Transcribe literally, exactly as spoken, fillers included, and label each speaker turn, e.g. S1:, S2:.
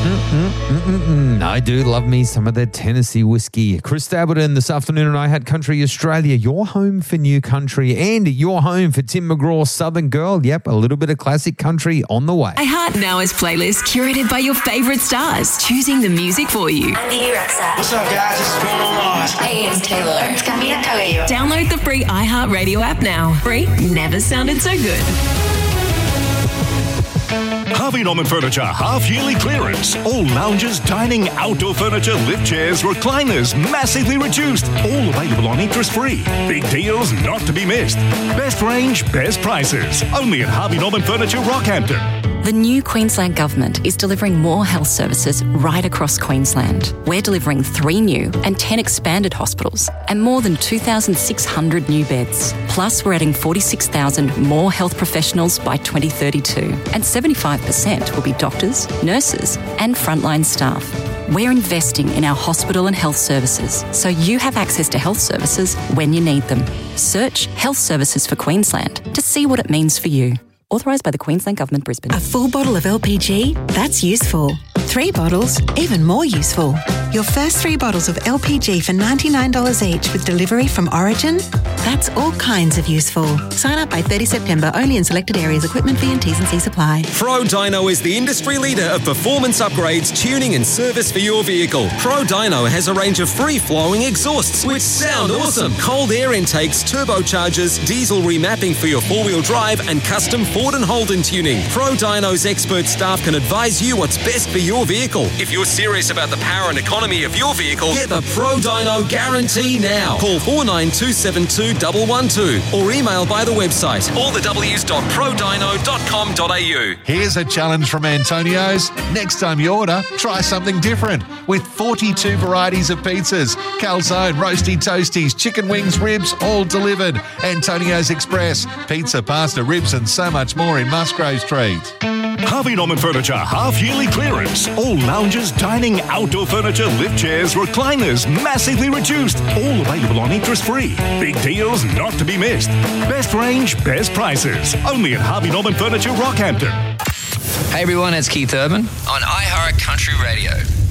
S1: Mm-mm-mm-mm. I do love me some of that Tennessee whiskey. Chris Stapleton this afternoon and I had Country Australia, your home for new country and your home for Tim McGraw's Southern Girl. Yep, a little bit of classic country on the way.
S2: iHeart Now is playlist curated by your favourite stars, choosing the music for you.
S3: I'm Vivi Rexa.
S4: What's up, guys? This is Bruno Mars.
S3: Hey, it's Taylor. It's Camila Cabello.
S2: Download the free iHeart Radio app now. Free never sounded so good.
S5: Harvey Norman Furniture half-yearly clearance. All lounges, dining, outdoor furniture, lift chairs, recliners, massively reduced. All available on interest-free. Big deals not to be missed. Best range, best prices. Only at Harvey Norman Furniture, Rockhampton.
S6: The new Queensland Government is delivering more health services right across Queensland. We're delivering three new and ten expanded hospitals and more than two thousand six hundred new beds. Plus, we're adding forty-six thousand more health professionals by twenty thirty-two, and seventy-five percent will be doctors, nurses and frontline staff. We're investing in our hospital and health services so you have access to health services when you need them. Search Health Services for Queensland to see what it means for you. Authorised by the Queensland Government, Brisbane.
S7: A full bottle of L P G? That's useful. Three bottles? Even more useful. Your first three bottles of L P G for ninety-nine dollars each with delivery from Origin? That's all kinds of useful. Sign up by thirtieth September only in selected areas. Equipment fee and T's and C's apply.
S8: Pro Dyno is the industry leader of performance upgrades, tuning and service for your vehicle. Pro Dyno has a range of free-flowing exhausts which sound awesome. Cold air intakes, turbochargers, diesel remapping for your four-wheel drive and custom Ford and Holden tuning. Pro Dyno's expert staff can advise you what's best for your vehicle. If you're serious about the power and economy of your vehicle, get the Pro Dyno guarantee now. Call four nine two seven two one one two or email by the website all the w's dot pro dyno dot com dot a u.
S9: Here's a challenge from Antonio's. Next time you order, try something different with forty-two varieties of pizzas, calzone, roasty toasties, chicken wings, ribs, all delivered. Antonio's Express, pizza, pasta, ribs and so much more in Musgrave Street.
S5: Harvey Norman Furniture half-yearly clearance. All lounges, dining, outdoor furniture, lift chairs, recliners, massively reduced. All available on interest-free. Big deals not to be missed. Best range, best prices. Only at Harvey Norman Furniture, Rockhampton.
S10: Hey everyone, it's Keith Urban on iHeart Country Radio.